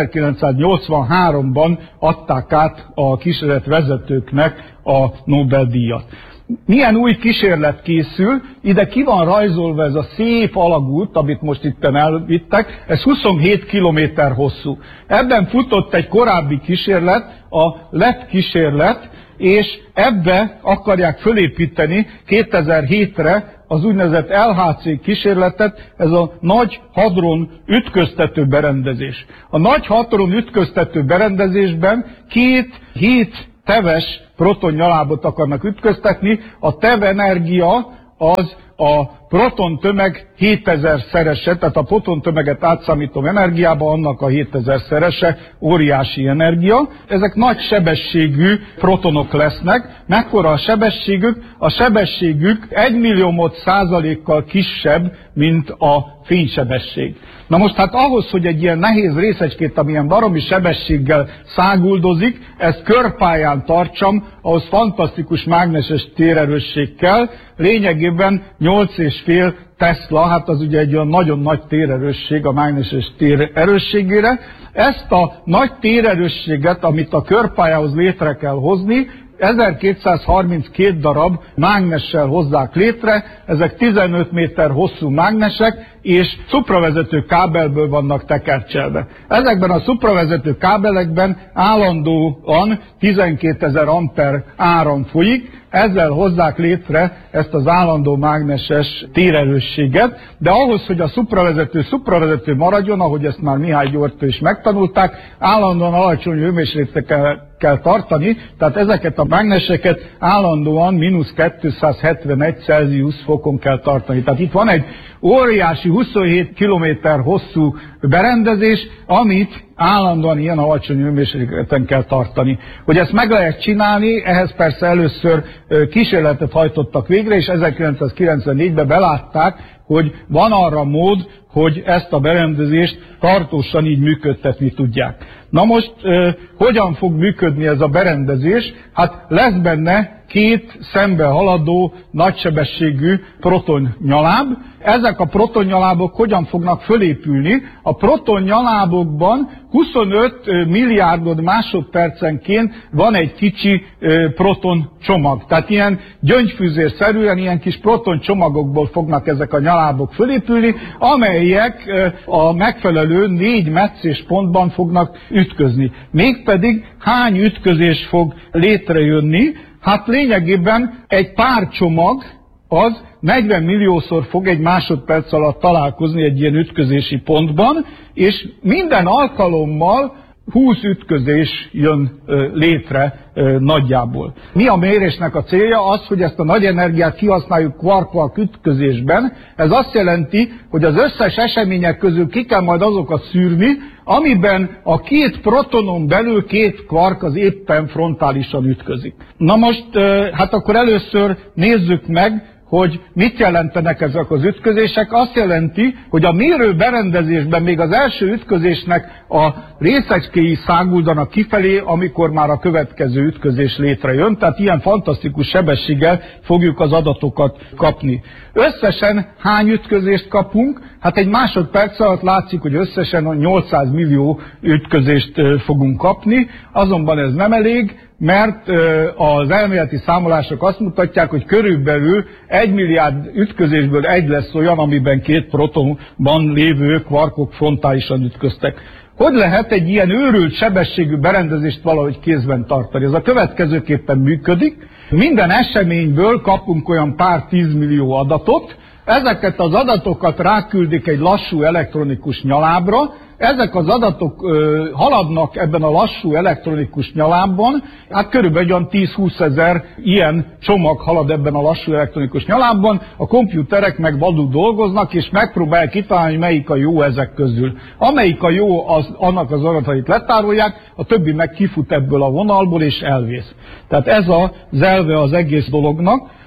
[SPEAKER 2] ezerkilencszáznyolcvanháromban adták át a kísérletvezetőknek a Nobel-díjat. Milyen új kísérlet készül? Ide ki van rajzolva ez a szép alagút, amit most itten elvittek, ez huszonhét kilométer hosszú. Ebben futott egy korábbi kísérlet, a lett kísérlet, és ebbe akarják fölépíteni kétezer-hétre az úgynevezett L H C kísérletet, ez a Nagy Hadron Ütköztető Berendezés. A Nagy Hadron Ütköztető Berendezésben két hét teves protonnyalábot akarnak ütköztetni. A TeV energia az a protontömeg hétezer szerese, tehát a protontömeget átszámítom energiába, annak a hétezer szerese, óriási energia. Ezek nagy sebességű protonok lesznek. Mekkora a sebességük? A sebességük egymilliómod százalékkal kisebb, mint a fénysebesség. Na most hát ahhoz, hogy egy ilyen nehéz részecskét, amilyen baromi sebességgel száguldozik, ezt körpályán tartsam, ahhoz fantasztikus mágneses térerősség kell, lényegében nyolc és fél Tesla, hát az ugye egy olyan nagyon nagy térerősség a mágneses tér erősségére. Ezt a nagy térerősséget, amit a körpályához létre kell hozni, ezerkétszázharminckét darab mágnessel hozzák létre, ezek tizenöt méter hosszú mágnesek, és szupravezető kábelből vannak tekercselve. Ezekben a szupravezető kábelekben állandóan tizenkétezer amper áram folyik, ezzel hozzák létre ezt az állandó mágneses térerősséget, de ahhoz, hogy a szupravezető szupravezető maradjon, ahogy ezt már Mihály Györgytől is megtanulták, állandóan alacsony hőmérsékletre kell, kell tartani, tehát ezeket a mágneseket állandóan mínusz kétszázhetvenegy Celsius fokon kell tartani. Tehát itt van egy óriási huszonhét kilométer hosszú berendezés, amit állandóan ilyen alacsony hőmérsékleten kell tartani. Hogy ezt meg lehet csinálni, ehhez persze először kísérletet hajtottak végre, és ezerkilencszázkilencvennégyben belátták, hogy van arra mód, hogy ezt a berendezést tartósan így működtetni tudják. Na most eh, hogyan fog működni ez a berendezés? Hát lesz benne két szembe haladó nagysebességű protonnyaláb. Ezek a protonnyalábok hogyan fognak fölépülni? A protonnyalábokban huszonöt milliárdod másodpercenként van egy kicsi protoncsomag. Tehát ilyen gyöngyfűzérszerűen, ilyen kis protoncsomagokból fognak ezek a nyalábok fölépülni, amelyek a megfelelő négy meccéspontban fognak ütközni. Mégpedig hány ütközés fog létrejönni? Hát lényegében egy pár csomag az negyven milliószor fog egy másodperc alatt találkozni egy ilyen ütközési pontban, és minden alkalommal húsz ütközés jön létre nagyjából. Mi a mérésnek a célja? Az, hogy ezt a nagy energiát kihasználjuk kvark-kvark ütközésben. Ez azt jelenti, hogy az összes események közül ki kell majd azokat szűrni, amiben a két protonon belül két kvark az éppen frontálisan ütközik. Na most, hát akkor először nézzük meg, hogy mit jelentenek ezek az ütközések. Azt jelenti, hogy a mérő berendezésben még az első ütközésnek a részecskéi száguldanak kifelé, amikor már a következő ütközés létrejön. Tehát ilyen fantasztikus sebességgel fogjuk az adatokat kapni. Összesen hány ütközést kapunk? Hát egy másodperc alatt látszik, hogy összesen nyolcszáz millió ütközést fogunk kapni, azonban ez nem elég, mert az elméleti számolások azt mutatják, hogy körülbelül egy milliárd ütközésből egy lesz olyan, amiben két protonban lévő kvarkok frontálisan ütköztek. Hogy lehet egy ilyen őrült sebességű berendezést valahogy kézben tartani? Ez a következőképpen működik. Minden eseményből kapunk olyan pár tízmillió adatot, ezeket az adatokat ráküldik egy lassú elektronikus nyalábra, ezek az adatok ö, haladnak ebben a lassú elektronikus nyalábban, hát körülbelül olyan tíz-húsz ezer ilyen csomag halad ebben a lassú elektronikus nyalábban, a komputerek meg vadul dolgoznak, és megpróbálják kitalálni, hogy melyik a jó ezek közül. Amelyik a jó, az, annak az adatait letárolják, a többi meg kifut ebből a vonalból, és elvész. Tehát ez az elve az egész dolognak.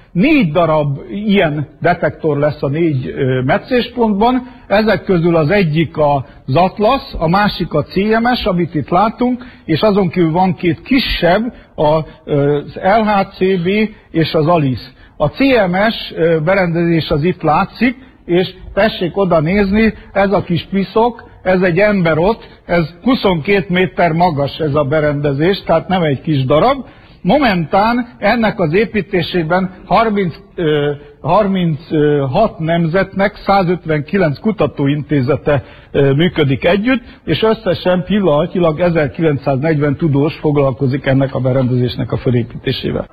[SPEAKER 2] Négy darab ilyen detektor lesz a négy meccéspontban, ezek közül az egyik az Atlas, a másik a cé em es, amit itt látunk, és azon kívül van két kisebb, az el há cé bé és az ALICE. A cé em es berendezés az itt látszik, és tessék oda nézni, ez a kis piszok, ez egy ember ott, ez huszonkét méter magas ez a berendezés, tehát nem egy kis darab. Momentán ennek az építésében harminc, harminchat nemzetnek százötvenkilenc kutatóintézete működik együtt, és összesen pillanatnyilag ezerkilencszáznegyven tudós foglalkozik ennek a berendezésnek a felépítésével.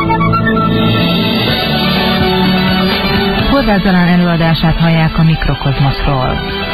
[SPEAKER 1] Horváth Zalán előadását hallják a Mikrokozmoszról.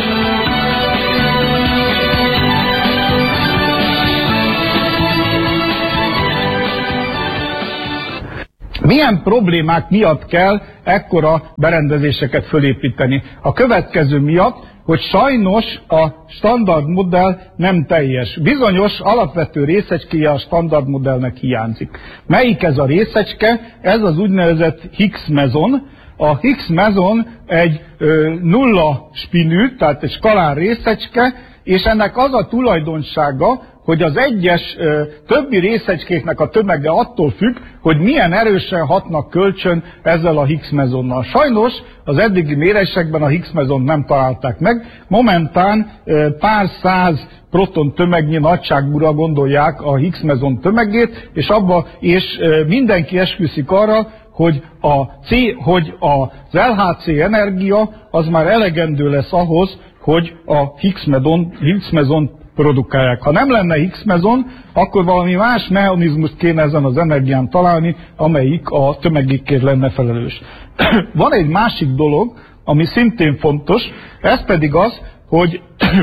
[SPEAKER 2] Milyen problémák miatt kell ekkora berendezéseket fölépíteni? A következő miatt, hogy sajnos a standard modell nem teljes. Bizonyos alapvető részecskéje a standard modellnek hiányzik. Melyik ez a részecske? Ez az úgynevezett Higgs mezon. A Higgs mezon egy ö, nulla spinű, tehát egy skalár részecske, és ennek az a tulajdonsága, hogy az egyes ö, többi részecskéknek a tömege attól függ, hogy milyen erősen hatnak kölcsön ezzel a Higgs mezonnal. Sajnos az eddigi mérésekben a Higgs mezont nem találták meg. Momentán ö, pár száz proton tömegnyi nagyságúra gondolják a Higgs mezon tömegét, és, abba, és ö, mindenki esküszik arra, hogy, a C, hogy az el há cé energia az már elegendő lesz ahhoz, hogy a Higgs mezon, Higgs mezon produkálják. Ha nem lenne Higgs mezon, akkor valami más mechanizmust kéne ezen az energián találni, amelyik a tömegékért lenne felelős. Van egy másik dolog, ami szintén fontos, ez pedig az, hogy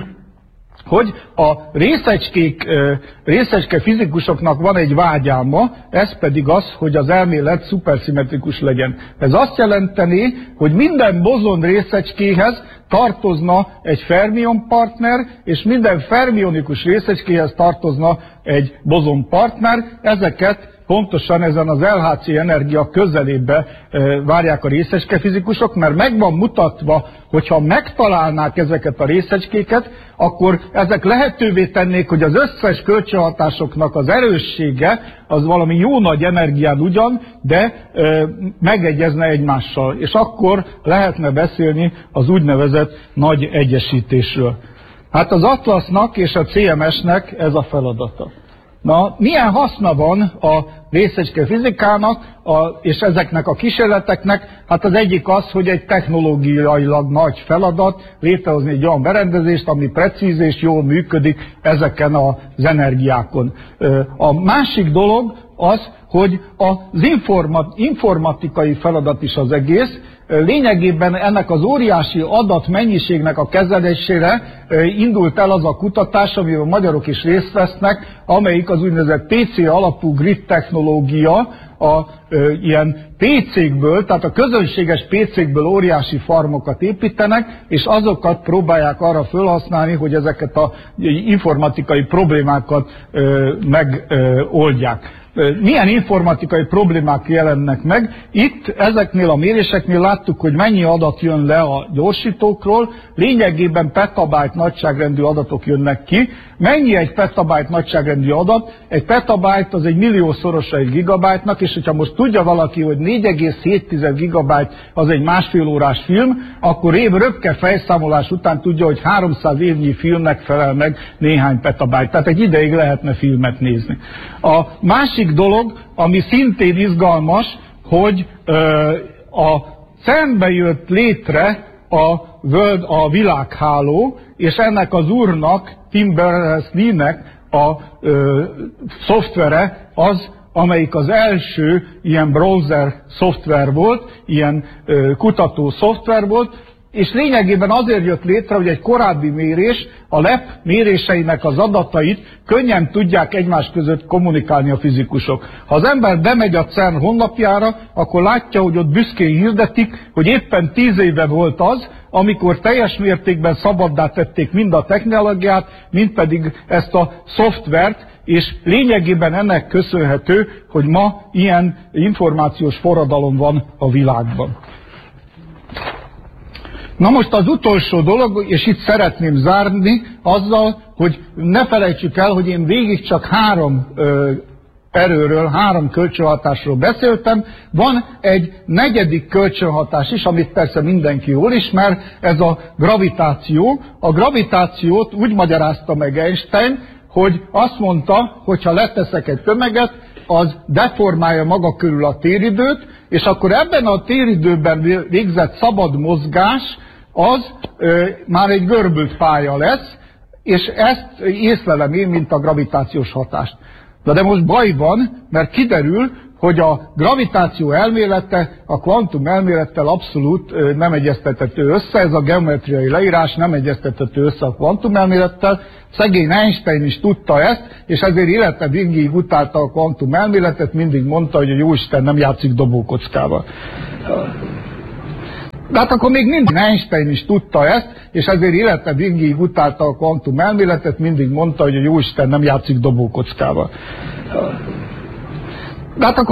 [SPEAKER 2] hogy a részecskék, részecske fizikusoknak van egy vágyálma, ez pedig az, hogy az elmélet szuperszimmetrikus legyen. Ez azt jelenteni, hogy minden bozon részecskéhez tartozna egy fermion partner, és minden fermionikus részecskéhez tartozna egy bozon partner. Ezeket pontosan ezen az el há cé energia közelébe e, várják a részecskefizikusok, mert meg van mutatva, hogyha megtalálnák ezeket a részecskéket, akkor ezek lehetővé tennék, hogy az összes kölcsönhatásoknak az erőssége az valami jó nagy energián ugyan, de e, megegyezne egymással, és akkor lehetne beszélni az úgynevezett nagy egyesítésről. Hát az Atlasnak és a cé em esnek ez a feladata. Na, milyen haszna van a részecske fizikának a, és ezeknek a kísérleteknek? Hát az egyik az, hogy egy technológiailag nagy feladat létrehozni egy olyan berendezést, ami precíz és jól működik ezeken az energiákon. A másik dolog az, hogy az informat, informatikai feladat is az egész. Lényegében ennek az óriási adatmennyiségnek a kezelésére indult el az a kutatás, amiben a magyarok is részt vesznek, amelyik az úgynevezett pé cé alapú grid technológia, a ö, ilyen pé cékből, tehát a közönséges pé cékből óriási farmokat építenek, és azokat próbálják arra felhasználni, hogy ezeket az informatikai problémákat ö, megoldják. Milyen informatikai problémák jelennek meg? Itt ezeknél a méréseknél láttuk, hogy mennyi adat jön le a gyorsítókról, lényegében petabyte nagyságrendű adatok jönnek ki. Mennyi egy petabyte nagyságrendű adat? Egy petabyte az egy milliószorosa egy gigabyte-nak, és hogyha most tudja valaki, hogy négy egész hét gigabyte az egy másfél órás film, akkor év röpke fejszámolás után tudja, hogy háromszáz évnyi filmnek felel meg néhány petabyte. Tehát egy ideig lehetne filmet nézni. A másik dolog, ami szintén izgalmas, hogy ö, a cernbe jött létre a, world, a világháló, és ennek az úrnak, Tim Berners-Lee-nek a ö, szoftvere az, amelyik az első ilyen browser szoftver volt, ilyen ö, kutató szoftver volt, és lényegében azért jött létre, hogy egy korábbi mérés, a lep méréseinek az adatait könnyen tudják egymás között kommunikálni a fizikusok. Ha az ember bemegy a cern honlapjára, akkor látja, hogy ott büszkén hirdetik, hogy éppen tíz éve volt az, amikor teljes mértékben szabaddá tették mind a technológiát, mind pedig ezt a szoftvert, és lényegében ennek köszönhető, hogy ma ilyen információs forradalom van a világban. Na most az utolsó dolog, és itt szeretném zárni azzal, hogy ne felejtsük el, hogy én végig csak három ö, erőről, három kölcsönhatásról beszéltem. Van egy negyedik kölcsönhatás is, amit persze mindenki jól ismer, ez a gravitáció. A gravitációt úgy magyarázta meg Einstein, hogy azt mondta, hogy ha leteszek egy tömeget, az deformálja maga körül a téridőt, és akkor ebben a téridőben végzett szabad mozgás, az ö, már egy görbült pálya lesz, és ezt észlelem én, mint a gravitációs hatást. Na de most baj van, mert kiderül, hogy a gravitáció elmélete a kvantum elmélettel abszolút ö, nem egyeztethető össze, ez a geometriai leírás nem egyeztethető össze a kvantum elmélettel. Szegény Einstein is tudta ezt, és ezért élete végig utálta a kvantum elméletet, mindig mondta, hogy a jóisten nem játszik dobókockával. De hát akkor még mindig Einstein is tudta ezt, és ezért élete végig utálta a kvantum elméletet, mindig mondta, hogy a jóisten nem játszik dobókockával. De hát akkor